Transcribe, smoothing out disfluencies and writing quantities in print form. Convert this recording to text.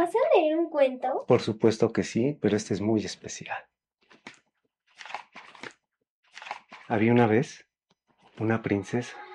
vas a leer un cuento? Por supuesto que sí, pero este es muy especial. Había una vez una princesa